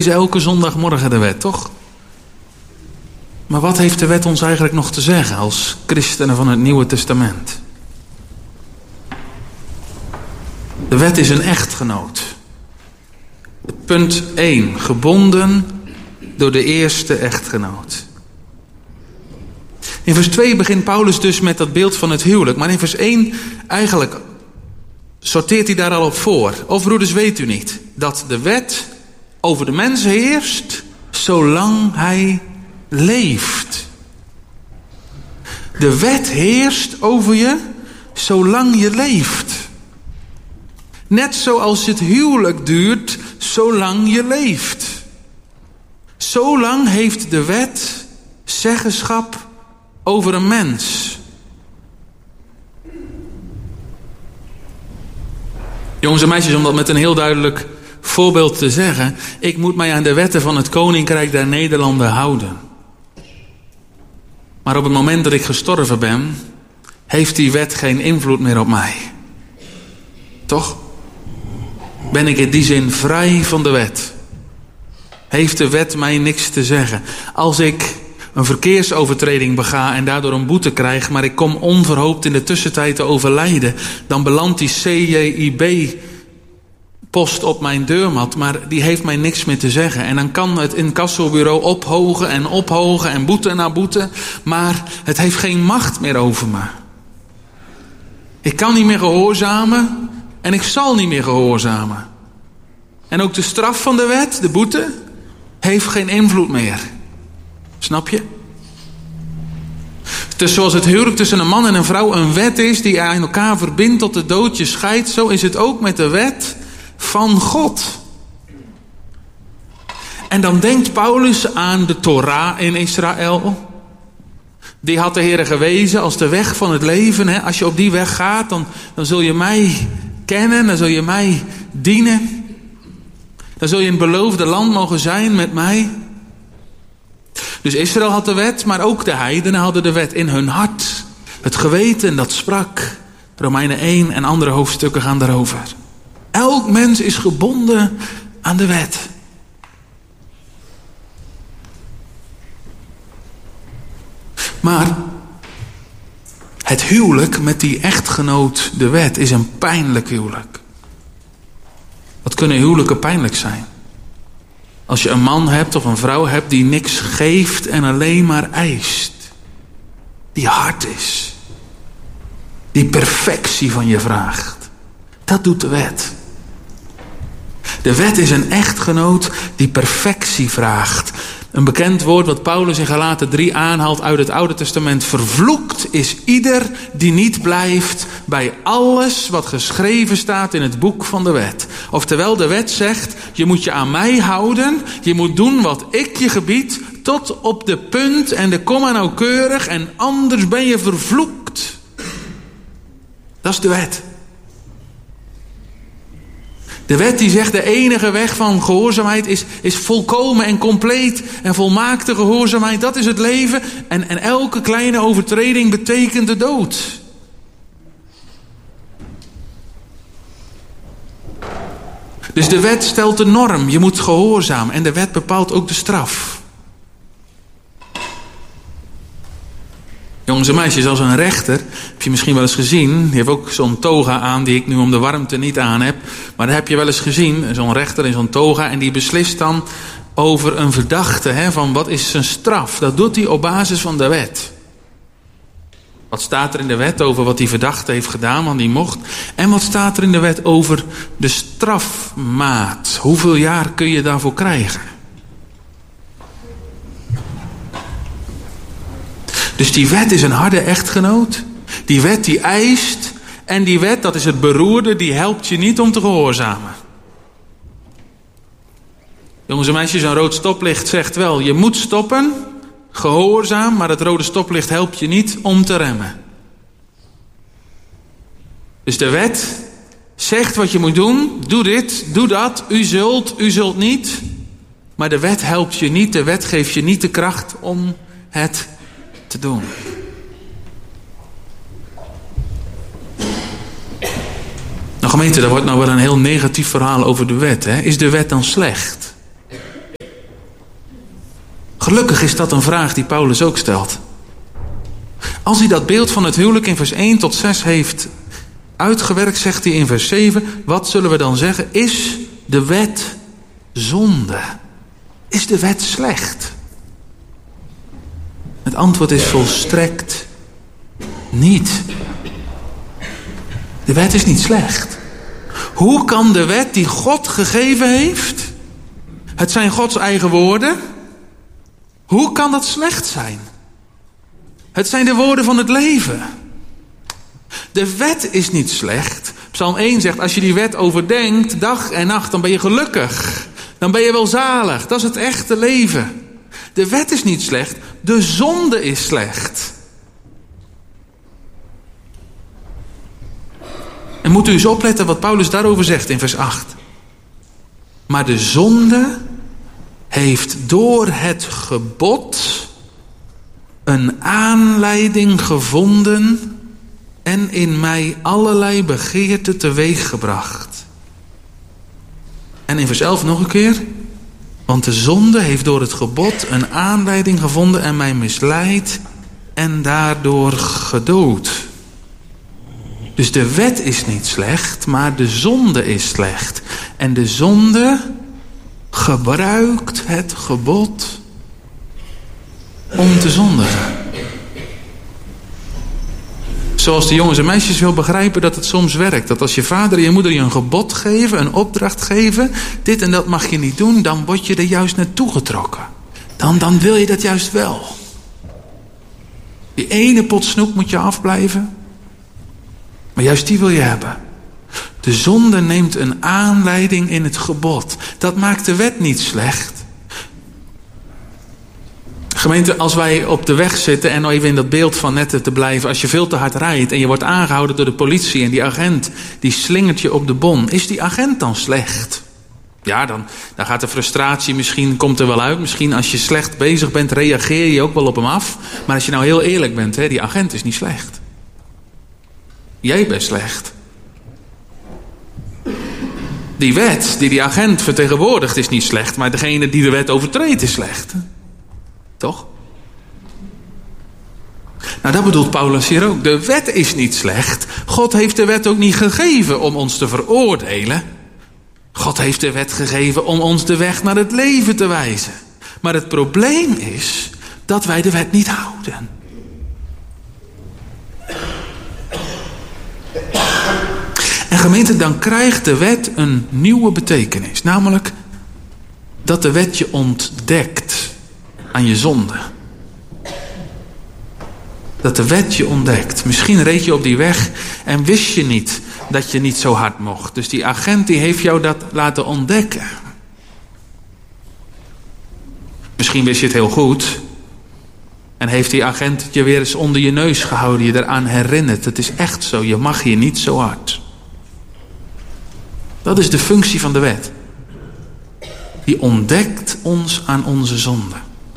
lezen elke zondagmorgen de wet, toch? Maar wat heeft de wet ons eigenlijk nog te zeggen als christenen van het Nieuwe Testament? De wet is een echtgenoot. Punt 1. Gebonden door de eerste echtgenoot. In vers 2 begint Paulus dus met dat beeld van het huwelijk. Maar in vers 1 eigenlijk sorteert hij daar al op voor. Of broeders, weet u niet dat de wet over de mens heerst zolang hij leeft. De wet heerst over je zolang je leeft. Net zoals het huwelijk duurt zolang je leeft. Zolang heeft de wet zeggenschap over een mens. Jongens en meisjes, om dat met een heel duidelijk voorbeeld te zeggen. Ik moet mij aan de wetten van het Koninkrijk der Nederlanden houden. Maar op het moment dat ik gestorven ben, heeft die wet geen invloed meer op mij. Toch? Ben ik in die zin vrij van de wet? Heeft de wet mij niks te zeggen? Als ik een verkeersovertreding bega en daardoor een boete krijg, maar ik kom onverhoopt in de tussentijd te overlijden, dan belandt die CJIB-post op mijn deurmat, maar die heeft mij niks meer te zeggen. En dan kan het incassobureau ophogen en boete na boete, maar het heeft geen macht meer over me. Ik kan niet meer gehoorzamen en ik zal niet meer gehoorzamen. En ook de straf van de wet, de boete, heeft geen invloed meer. Snap je? Dus zoals het huwelijk tussen een man en een vrouw een wet is die aan elkaar verbindt tot de dood je scheidt, zo is het ook met de wet van God. En dan denkt Paulus aan de Torah in Israël. Die had de Heer gewezen als de weg van het leven. Als je op die weg gaat, dan zul je mij kennen, dan zul je mij dienen. Dan zul je in het beloofde land mogen zijn met mij. Dus Israël had de wet, maar ook de heidenen hadden de wet in hun hart. Het geweten dat sprak. Romeinen 1 en andere hoofdstukken gaan daarover. Elk mens is gebonden aan de wet. Maar het huwelijk met die echtgenoot, de wet, is een pijnlijk huwelijk. Wat kunnen huwelijken pijnlijk zijn? Als je een man hebt of een vrouw hebt die niks geeft en alleen maar eist. Die hard is. Die perfectie van je vraagt. Dat doet de wet. De wet is een echtgenoot die perfectie vraagt. Een bekend woord wat Paulus in Galaten 3 aanhaalt uit het Oude Testament. Vervloekt is ieder die niet blijft bij alles wat geschreven staat in het boek van de wet. Oftewel, de wet zegt, je moet je aan mij houden. Je moet doen wat ik je gebied, tot op de punt en de komma nauwkeurig. En anders ben je vervloekt. Dat is de wet. De wet die zegt de enige weg van gehoorzaamheid is volkomen en compleet en volmaakte gehoorzaamheid. Dat is het leven en elke kleine overtreding betekent de dood. Dus de wet stelt de norm. Je moet gehoorzamen en de wet bepaalt ook de straf. Jongens en meisjes, als een rechter, heb je misschien wel eens gezien. Die heeft ook zo'n toga aan die ik nu om de warmte niet aan heb. Maar dat heb je wel eens gezien. Zo'n rechter in zo'n toga en die beslist dan over een verdachte. Van wat is zijn straf? Dat doet hij op basis van de wet. Wat staat er in de wet over wat die verdachte heeft gedaan, want die mocht. En wat staat er in de wet over de strafmaat? Hoeveel jaar kun je daarvoor krijgen? Dus die wet is een harde echtgenoot. Die wet die eist. En die wet, dat is het beroerde, die helpt je niet om te gehoorzamen. Jongens en meisjes, een rood stoplicht zegt wel, je moet stoppen. Gehoorzaam, maar het rode stoplicht helpt je niet om te remmen. Dus de wet zegt wat je moet doen. Doe dit, doe dat. U zult niet. Maar de wet helpt je niet. De wet geeft je niet de kracht om het te doen. Nou gemeente, daar wordt nou wel een heel negatief verhaal over de wet. Hè? Is de wet dan slecht? Gelukkig is dat een vraag die Paulus ook stelt. Als hij dat beeld van het huwelijk in vers 1 tot 6 heeft uitgewerkt, zegt hij in vers 7... wat zullen we dan zeggen? Is de wet zonde? Is de wet slecht? Het antwoord is volstrekt niet. De wet is niet slecht. Hoe kan de wet die God gegeven heeft, het zijn Gods eigen woorden, hoe kan dat slecht zijn? Het zijn de woorden van het leven. De wet is niet slecht. Psalm 1 zegt, als je die wet overdenkt, dag en nacht, dan ben je gelukkig. Dan ben je welzalig. Dat is het echte leven. De wet is niet slecht. De zonde is slecht. En moet u eens opletten wat Paulus daarover zegt in vers 8. Maar de zonde heeft door het gebod een aanleiding gevonden en in mij allerlei begeerten teweeggebracht. En in vers 11 nog een keer. Want de zonde heeft door het gebod een aanleiding gevonden en mij misleid en daardoor gedood. Dus de wet is niet slecht, maar de zonde is slecht. En de zonde gebruikt het gebod om te zondigen. Zoals de jongens en meisjes wel begrijpen dat het soms werkt. Dat als je vader en je moeder je een gebod geven, een opdracht geven, dit en dat mag je niet doen, dan word je er juist naartoe getrokken. Dan wil je dat juist wel. Die ene pot snoep moet je afblijven. Maar juist die wil je hebben. De zonde neemt een aanleiding in het gebod. Dat maakt de wet niet slecht. Gemeente, als wij op de weg zitten en nou even in dat beeld van net te blijven. Als je veel te hard rijdt en je wordt aangehouden door de politie en die agent die slingert je op de bon. Is die agent dan slecht? Ja, dan gaat de frustratie misschien, komt er wel uit. Misschien als je slecht bezig bent reageer je ook wel op hem af. Maar als je nou heel eerlijk bent, die agent is niet slecht. Jij bent slecht. Die wet die agent vertegenwoordigt is niet slecht. Maar degene die de wet overtreedt is slecht. Toch? Nou, dat bedoelt Paulus hier ook. De wet is niet slecht. God heeft de wet ook niet gegeven om ons te veroordelen. God heeft de wet gegeven om ons de weg naar het leven te wijzen. Maar het probleem is dat wij de wet niet houden. En gemeente, dan krijgt de wet een nieuwe betekenis. Namelijk dat de wet je ontdekt aan je zonde. Dat de wet je ontdekt. Misschien reed je op die weg en wist je niet dat je niet zo hard mocht. Dus die agent die heeft jou dat laten ontdekken. Misschien wist je het heel goed. En heeft die agent het je weer eens onder je neus gehouden. Je eraan herinnerd. Het is echt zo. Je mag hier niet zo hard. Dat is de functie van de wet. Die ontdekt ons aan onze zonde.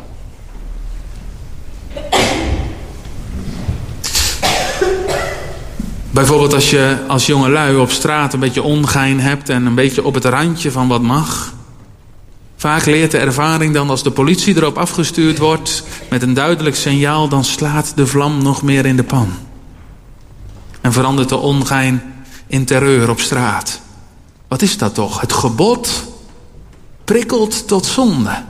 Bijvoorbeeld als je als jongelui op straat een beetje ongein hebt en een beetje op het randje van wat mag. Vaak leert de ervaring dan als de politie erop afgestuurd wordt met een duidelijk signaal, dan slaat de vlam nog meer in de pan. En verandert de ongein in terreur op straat. Wat is dat toch? Het gebod prikkelt tot zonde.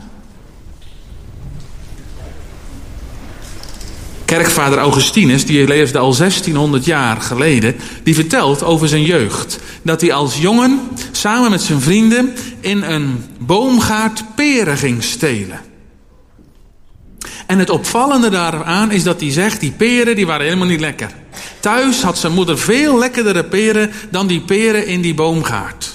Kerkvader Augustinus, die leefde al 1600 jaar geleden, die vertelt over zijn jeugd. Dat hij als jongen samen met zijn vrienden in een boomgaard peren ging stelen. En het opvallende daaraan is dat hij zegt, die peren die waren helemaal niet lekker. Thuis had zijn moeder veel lekkerdere peren dan die peren in die boomgaard.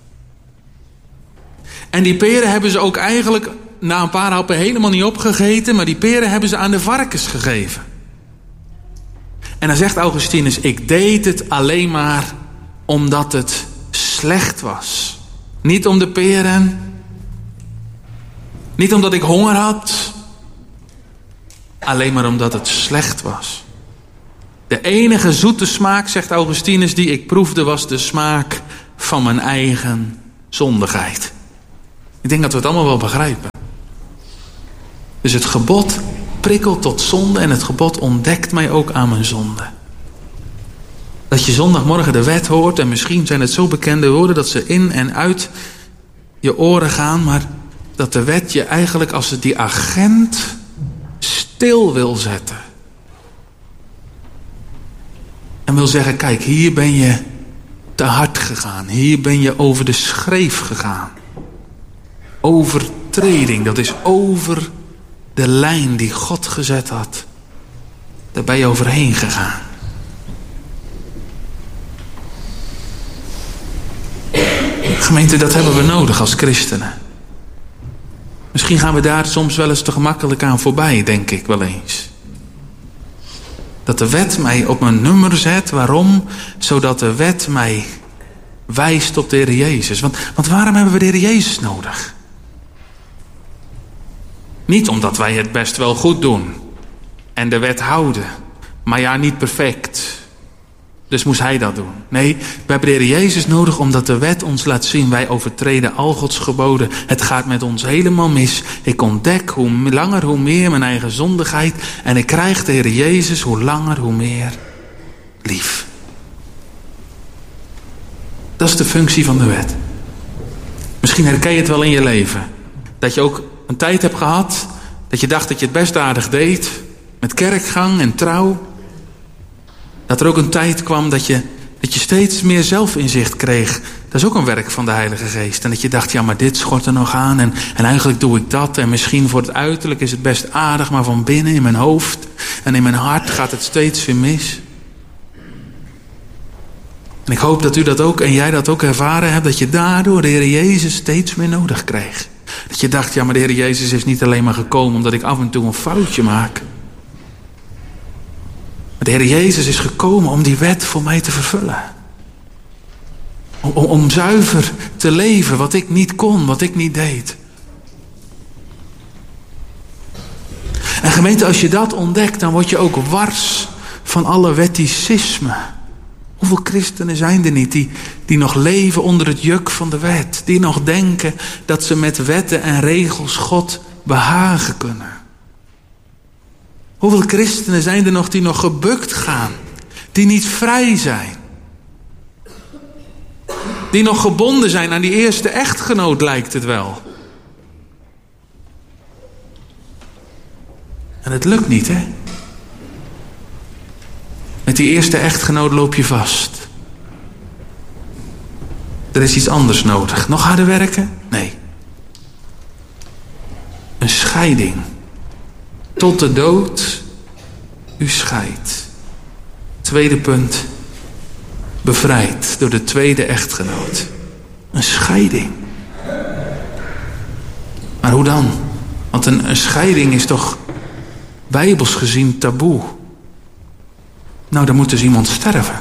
En die peren hebben ze ook eigenlijk na een paar happen helemaal niet opgegeten, maar die peren hebben ze aan de varkens gegeven. En dan zegt Augustinus, ik deed het alleen maar omdat het slecht was. Niet om de peren, niet omdat ik honger had, alleen maar omdat het slecht was. De enige zoete smaak, zegt Augustinus, die ik proefde was de smaak van mijn eigen zondigheid. Ik denk dat we het allemaal wel begrijpen. Dus het gebod prikkelt tot zonde en het gebod ontdekt mij ook aan mijn zonde. Dat je zondagmorgen de wet hoort en misschien zijn het zo bekende woorden dat ze in en uit je oren gaan, maar dat de wet je eigenlijk als die agent stil wil zetten. En wil zeggen, kijk, hier ben je te hard gegaan. Hier ben je over de schreef gegaan. Overtreding, dat is over de lijn die God gezet had. Daar ben je overheen gegaan. Gemeente, dat hebben we nodig als christenen. Misschien gaan we daar soms wel eens te gemakkelijk aan voorbij, denk ik wel eens. Dat de wet mij op mijn nummer zet. Waarom? Zodat de wet mij wijst op de Heer Jezus. Want waarom hebben we de Heer Jezus nodig? Niet omdat wij het best wel goed doen. En de wet houden. Maar ja, niet perfect. Dus moest hij dat doen. Nee, we hebben de Heer Jezus nodig omdat de wet ons laat zien. Wij overtreden al Gods geboden. Het gaat met ons helemaal mis. Ik ontdek hoe langer hoe meer mijn eigen zondigheid. En ik krijg de Heer Jezus hoe langer hoe meer lief. Dat is de functie van de wet. Misschien herken je het wel in je leven. Dat je ook een tijd hebt gehad. Dat je dacht dat je het best aardig deed. Met kerkgang en trouw. Dat er ook een tijd kwam dat je steeds meer zelfinzicht kreeg. Dat is ook een werk van de Heilige Geest. En dat je dacht, ja, maar dit schort er nog aan. En eigenlijk doe ik dat. En misschien voor het uiterlijk is het best aardig. Maar van binnen in mijn hoofd en in mijn hart gaat het steeds weer mis. En ik hoop dat u dat ook en jij dat ook ervaren hebt. Dat je daardoor de Heer Jezus steeds meer nodig kreeg. Dat je dacht, ja, maar de Heer Jezus is niet alleen maar gekomen omdat ik af en toe een foutje maak. De Heer Jezus is gekomen om die wet voor mij te vervullen. Om zuiver te leven wat ik niet kon, wat ik niet deed. En gemeente, als je dat ontdekt, dan word je ook wars van alle wetticisme. Hoeveel christenen zijn er niet die nog leven onder het juk van de wet? Die nog denken dat ze met wetten en regels God behagen kunnen. Hoeveel christenen zijn er nog die nog gebukt gaan? Die niet vrij zijn. Die nog gebonden zijn aan die eerste echtgenoot, lijkt het wel. En het lukt niet, hè? Met die eerste echtgenoot loop je vast. Er is iets anders nodig. Nog harder werken? Nee. Een scheiding. Tot de dood u scheidt. Tweede punt. Bevrijd door de tweede echtgenoot. Een scheiding. Maar hoe dan? Want een scheiding is toch bijbels gezien taboe. Nou, er moet dus iemand sterven.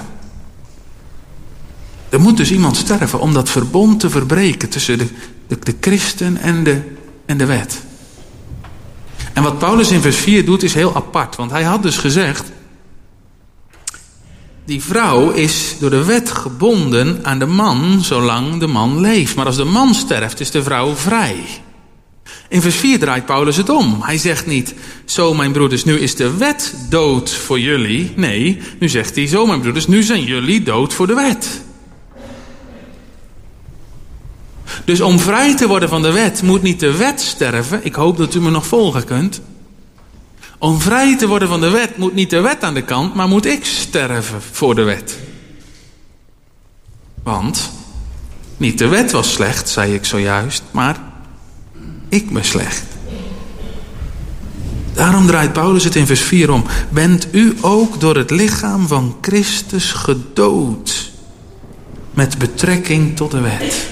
Er moet dus iemand sterven om dat verbond te verbreken tussen de christen en de wet. En wat Paulus in vers 4 doet is heel apart. Want hij had dus gezegd, die vrouw is door de wet gebonden aan de man zolang de man leeft. Maar als de man sterft is de vrouw vrij. In vers 4 draait Paulus het om. Hij zegt niet, zo mijn broeders, nu is de wet dood voor jullie. Nee, nu zegt hij, zo mijn broeders, nu zijn jullie dood voor de wet. Dus om vrij te worden van de wet moet niet de wet sterven. Ik hoop dat u me nog volgen kunt. Om vrij te worden van de wet moet niet de wet aan de kant, maar moet ik sterven voor de wet. Want niet de wet was slecht, zei ik zojuist, maar ik ben slecht. Daarom draait Paulus het in vers 4 om. Bent u ook door het lichaam van Christus gedood met betrekking tot de wet?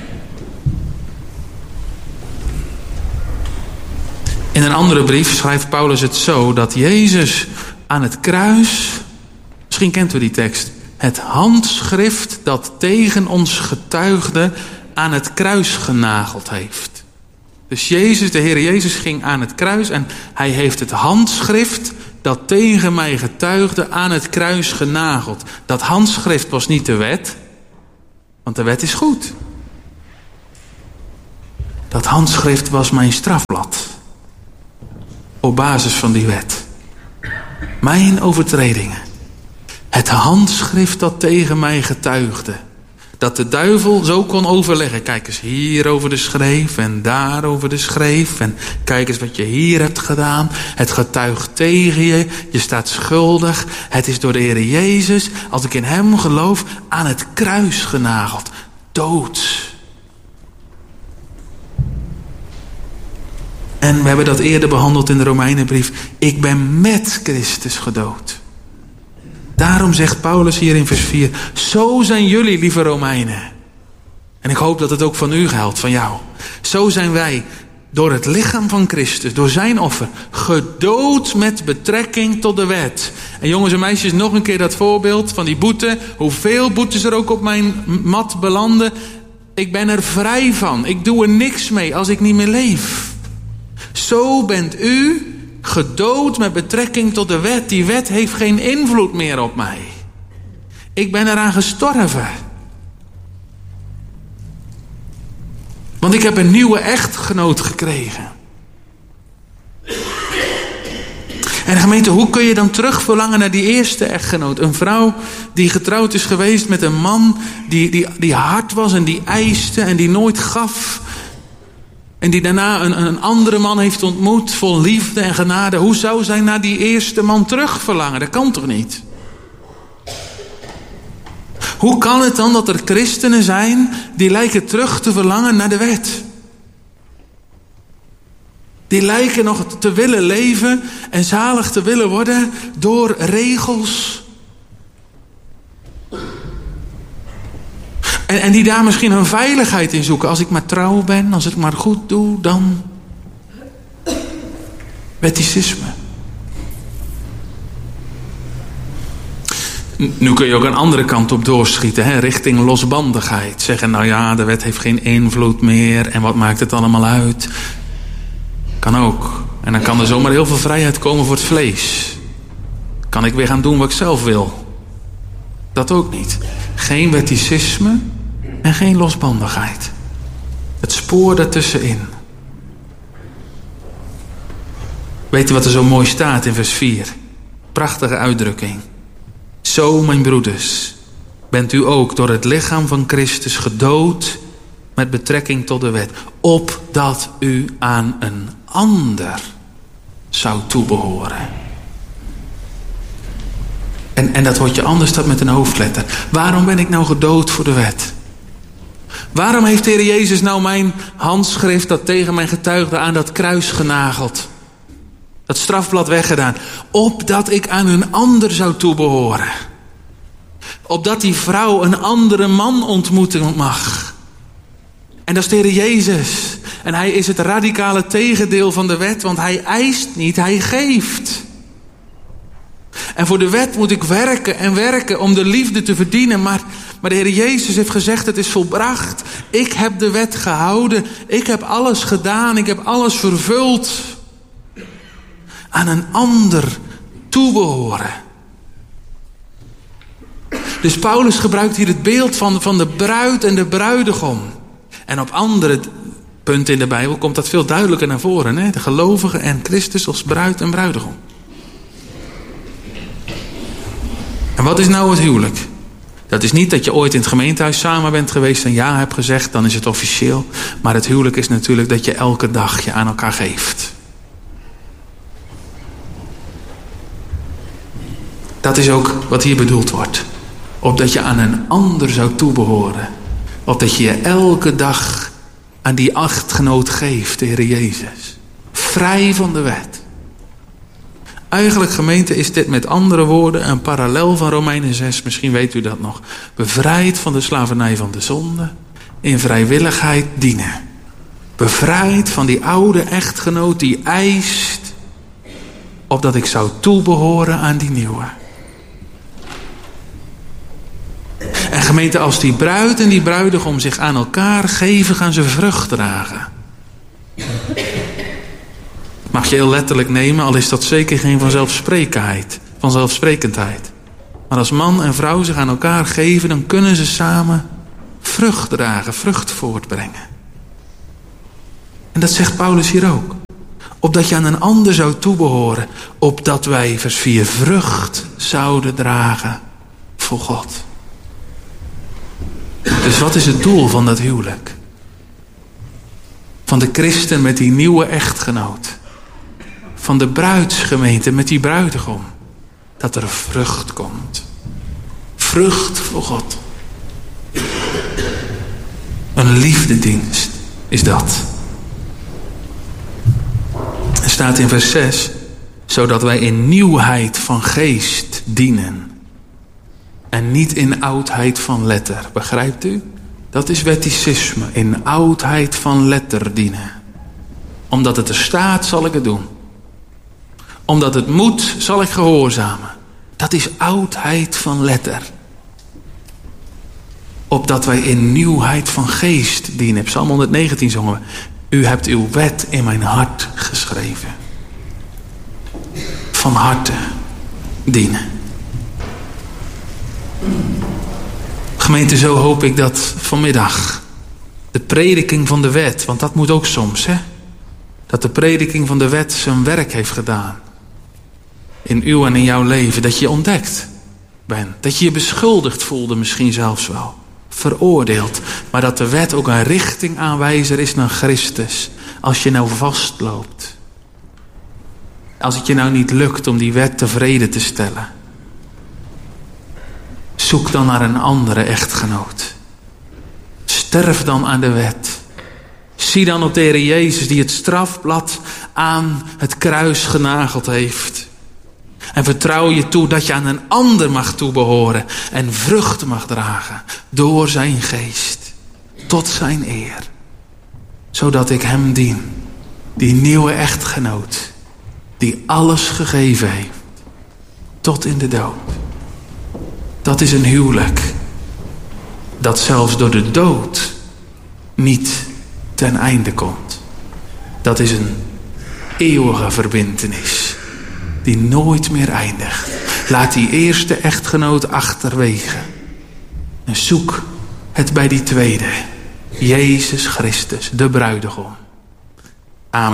In een andere brief schrijft Paulus het zo dat Jezus aan het kruis, misschien kent u die tekst, het handschrift dat tegen ons getuigde aan het kruis genageld heeft. Dus Jezus, de Heer Jezus ging aan het kruis en hij heeft het handschrift dat tegen mij getuigde aan het kruis genageld. Dat handschrift was niet de wet, want de wet is goed. Dat handschrift was mijn strafblad. op basis van die wet. Mijn overtredingen. Het handschrift dat tegen mij getuigde. Dat de duivel zo kon overleggen. Kijk eens hier over de schreef en daar over de schreef. En kijk eens wat je hier hebt gedaan. Het getuigt tegen je. Je staat schuldig. Het is door de Heer Jezus, als ik in hem geloof, aan het kruis genageld. Dood. En we hebben dat eerder behandeld in de Romeinenbrief. Ik ben met Christus gedood. Daarom zegt Paulus hier in vers 4. Zo zijn jullie, lieve Romeinen. En ik hoop dat het ook van u geldt, van jou. Zo zijn wij door het lichaam van Christus, door zijn offer, gedood met betrekking tot de wet. En jongens en meisjes, nog een keer dat voorbeeld van die boete. Hoeveel boetes er ook op mijn mat belanden. Ik ben er vrij van. Ik doe er niks mee als ik niet meer leef. Zo bent u gedood met betrekking tot de wet. Die wet heeft geen invloed meer op mij. Ik ben eraan gestorven. Want ik heb een nieuwe echtgenoot gekregen. En gemeente, hoe kun je dan terugverlangen naar die eerste echtgenoot? Een vrouw die getrouwd is geweest met een man die hard was en die eiste en die nooit gaf. En die daarna een andere man heeft ontmoet, vol liefde en genade. Hoe zou zij naar die eerste man terugverlangen? Dat kan toch niet? Hoe kan het dan dat er christenen zijn die lijken terug te verlangen naar de wet? Die lijken nog te willen leven en zalig te willen worden door regels. En die daar misschien hun veiligheid in zoeken. Als ik maar trouw ben, als ik maar goed doe, dan wetticisme. Nu kun je ook een andere kant op doorschieten, hè, richting losbandigheid. Zeggen, nou ja, de wet heeft geen invloed meer en wat maakt het allemaal uit? Kan ook. En dan kan er zomaar heel veel vrijheid komen voor het vlees. Kan ik weer gaan doen wat ik zelf wil? Dat ook niet. Geen wetticisme en geen losbandigheid. Het spoor daartussenin. Weet je wat er zo mooi staat in vers 4? Prachtige uitdrukking. Zo, mijn broeders, bent u ook door het lichaam van Christus gedood met betrekking tot de wet. Opdat u aan een ander zou toebehoren. En dat woordje anders staat met een hoofdletter. Waarom ben ik nou gedood voor de wet? Waarom heeft de Heer Jezus nou mijn handschrift dat tegen mij getuigde aan dat kruis genageld? Dat strafblad weggedaan. Opdat ik aan een ander zou toebehoren. Opdat die vrouw een andere man ontmoeten mag. En dat is de Heer Jezus. En hij is het radicale tegendeel van de wet. Want hij eist niet, hij geeft. En voor de wet moet ik werken en werken om de liefde te verdienen. Maar de Heer Jezus heeft gezegd, het is volbracht. Ik heb de wet gehouden. Ik heb alles gedaan. Ik heb alles vervuld. Aan een ander toebehoren. Dus Paulus gebruikt hier het beeld van de bruid en de bruidegom. En op andere punten in de Bijbel komt dat veel duidelijker naar voren. Hè? De gelovigen en Christus als bruid en bruidegom. En wat is nou het huwelijk? Dat is niet dat je ooit in het gemeentehuis samen bent geweest en ja hebt gezegd, dan is het officieel. Maar het huwelijk is natuurlijk dat je elke dag je aan elkaar geeft. Dat is ook wat hier bedoeld wordt. Opdat je aan een ander zou toebehoren. Opdat je je elke dag aan die echtgenoot geeft, de Heer Jezus. Vrij van de wet. Eigenlijk, gemeente, is dit met andere woorden een parallel van Romeinen 6. Misschien weet u dat nog. Bevrijd van de slavernij van de zonde. In vrijwilligheid dienen. Bevrijd van die oude echtgenoot die eist. Opdat ik zou toebehoren aan die nieuwe. En gemeente, als die bruid en die bruidegom zich aan elkaar geven, gaan ze vrucht dragen. Mag je heel letterlijk nemen, al is dat zeker geen vanzelfsprekendheid. Maar als man en vrouw zich aan elkaar geven, dan kunnen ze samen vrucht dragen, vrucht voortbrengen. En dat zegt Paulus hier ook. Opdat je aan een ander zou toebehoren. Opdat wij, vers 4, vrucht zouden dragen voor God. Dus wat is het doel van dat huwelijk? Van de christen met die nieuwe echtgenoot. Van de bruidsgemeente met die bruidegom. Dat er vrucht komt. Vrucht voor God. Een liefdedienst is dat. Er staat in vers 6. Zodat wij in nieuwheid van geest dienen. En niet in oudheid van letter. Begrijpt u? Dat is wetticisme. In oudheid van letter dienen. Omdat het er staat, zal ik het doen. Omdat het moet, zal ik gehoorzamen. Dat is oudheid van letter. Opdat wij in nieuwheid van geest dienen. Psalm 119 zongen we. U hebt uw wet in mijn hart geschreven. Van harte dienen. Gemeente, zo hoop ik dat vanmiddag de prediking van de wet, want dat moet ook soms, hè? Dat de prediking van de wet zijn werk heeft gedaan. In uw en in jouw leven. Dat je ontdekt bent. Dat je je beschuldigd voelde misschien zelfs wel. Veroordeeld. Maar dat de wet ook een richtingaanwijzer is naar Christus. Als je nou vastloopt. Als het je nou niet lukt om die wet tevreden te stellen. Zoek dan naar een andere echtgenoot. Sterf dan aan de wet. Zie dan op de Heer Jezus die het strafblad aan het kruis genageld heeft. En vertrouw je toe dat je aan een ander mag toebehoren. En vruchten mag dragen. Door zijn geest. Tot zijn eer. Zodat ik hem dien. Die nieuwe echtgenoot. Die alles gegeven heeft. Tot in de dood. Dat is een huwelijk. Dat zelfs door de dood niet ten einde komt. Dat is een eeuwige verbintenis. Die nooit meer eindigt. Laat die eerste echtgenoot achterwege. En zoek het bij die tweede. Jezus Christus, de bruidegom.